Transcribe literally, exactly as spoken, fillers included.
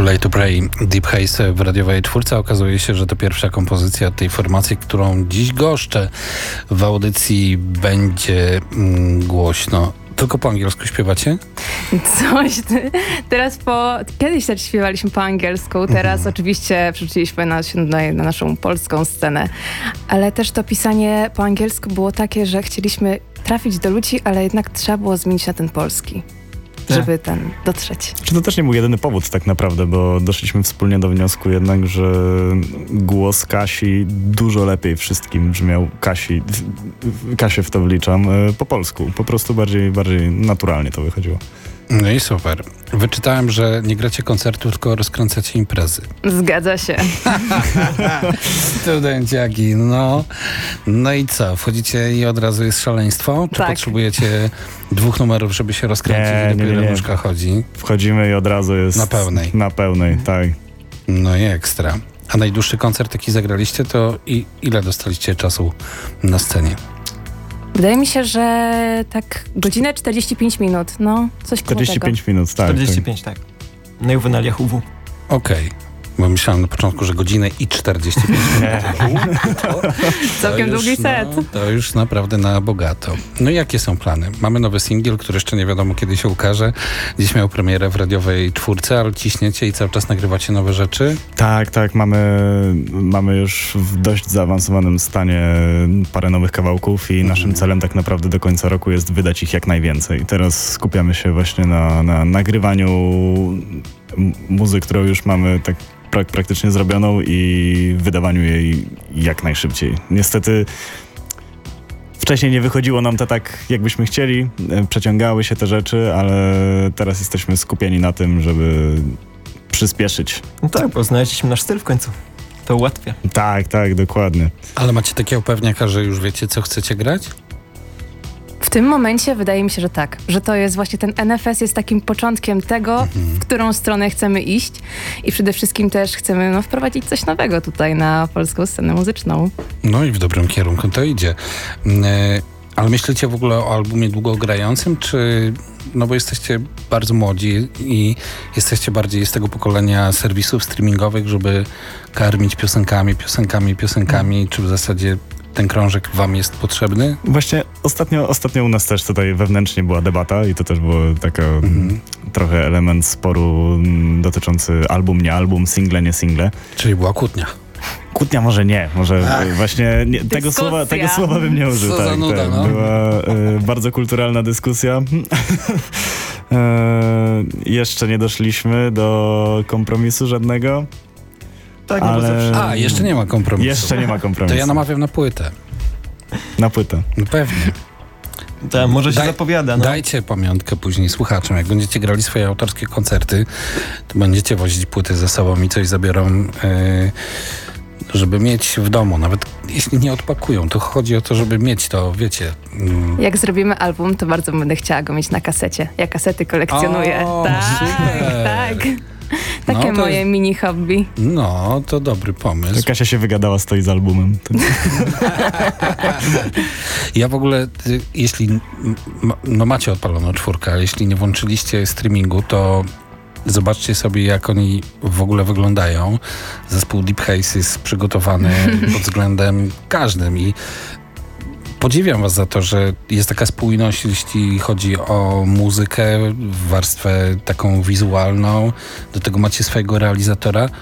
Too Late to Pray, Deep Haze w radiowej czwórce. Okazuje się, że to pierwsza kompozycja tej formacji, którą dziś goszczę w audycji. Będzie mm, głośno. Tylko po angielsku śpiewacie? Coś ty. Teraz po... Kiedyś też śpiewaliśmy po angielsku, teraz mhm. oczywiście przerzuciliśmy na, na, na naszą polską scenę. Ale też to pisanie po angielsku było takie, że chcieliśmy trafić do ludzi, ale jednak trzeba było zmienić na ten polski. Żeby ten dotrzeć. Czy to też nie był jedyny powód tak naprawdę, bo doszliśmy wspólnie do wniosku jednak, że głos Kasi dużo lepiej wszystkim brzmiał, Kasi, Kasię w to wliczam, po polsku. Po prostu bardziej, bardziej naturalnie to wychodziło. No i super. Wyczytałem, że nie gracie koncertu, tylko rozkręcacie imprezy. Zgadza się. Studenciaki, no. No i co? Wchodzicie i od razu jest szaleństwo? Czy tak. potrzebujecie dwóch numerów, żeby się rozkręcić nie, i dopiero nie, nie. nóżka chodzi? Wchodzimy i od razu jest... Na pełnej. Na pełnej, tak. No i ekstra. A najdłuższy koncert, jaki zagraliście, to i ile dostaliście czasu na scenie? Wydaje mi się, że tak godzinę czterdzieści pięć minut, no coś koło czterdzieści pięć tego. minut, tak. czterdzieści pięć, tak. Na Juvenaliach U W. Okej. Okay. Bo myślałem na początku, że godzinę i czterdzieści pięć minut. To, Całkiem to już, długi set. No, to już naprawdę na bogato. No i jakie są plany? Mamy nowy singiel, który jeszcze nie wiadomo kiedy się ukaże. Dziś miał premierę w radiowej czwórce, ale ciśniecie i cały czas nagrywacie nowe rzeczy? Tak, tak. Mamy, mamy już w dość zaawansowanym stanie parę nowych kawałków i naszym mm. celem tak naprawdę do końca roku jest wydać ich jak najwięcej. Teraz skupiamy się właśnie na, na nagrywaniu muzy, którą już mamy tak prak- praktycznie zrobioną i wydawaniu jej jak najszybciej. Niestety wcześniej nie wychodziło nam to tak, jakbyśmy chcieli. Przeciągały się te rzeczy, ale teraz jesteśmy skupieni na tym, żeby przyspieszyć. No tak, bo znaleźliśmy nasz styl w końcu. To ułatwia. Tak, tak, dokładnie. Ale macie takiego pewniaka, że już wiecie, co chcecie grać? W tym momencie wydaje mi się, że tak, że to jest właśnie ten N F S jest takim początkiem tego, mhm. w którą stronę chcemy iść i przede wszystkim też chcemy no, wprowadzić coś nowego tutaj na polską scenę muzyczną. No i w dobrym kierunku to idzie. Yy, ale myślicie w ogóle o albumie długogrającym, czy no bo jesteście bardzo młodzi i jesteście bardziej z tego pokolenia serwisów streamingowych, żeby karmić piosenkami, piosenkami, piosenkami, mhm. czy w zasadzie ten krążek wam jest potrzebny? Właśnie ostatnio, ostatnio u nas też tutaj wewnętrznie była debata i to też było taka mm. trochę element sporu m, dotyczący album, nie album, single, nie single. Czyli była kłótnia. Kłótnia może nie, może Ach. właśnie nie, tego, słowa, tego słowa bym nie użył. Co tak, za nuda, tak. no. Była y, bardzo kulturalna dyskusja. y, jeszcze nie doszliśmy do kompromisu żadnego. Tak, ale... no bo zawsze... A, jeszcze nie ma kompromisu. Jeszcze nie ma kompromisu. To ja namawiam na płytę. Na płytę. No pewnie. Tak, może się Daj, zapowiada. No. Dajcie pamiątkę później słuchaczom. Jak będziecie grali swoje autorskie koncerty, to będziecie wozić płyty ze sobą i coś zabiorą, yy, żeby mieć w domu. Nawet jeśli nie odpakują, to chodzi o to, żeby mieć to, wiecie. Yy. Jak zrobimy album, to bardzo będę chciała go mieć na kasecie. Ja kasety kolekcjonuję. O, tak, super. tak. Takie no, moje jest... mini hobby. No, to dobry pomysł. To Kasia się wygadała, stoi z albumem. Ja w ogóle, jeśli no macie odpaloną czwórkę, ale jeśli nie włączyliście streamingu, to zobaczcie sobie, jak oni w ogóle wyglądają. Zespół Deep Haze jest przygotowany pod względem każdym i podziwiam was za to, że jest taka spójność, jeśli chodzi o muzykę, warstwę taką wizualną. Do tego macie swojego realizatora.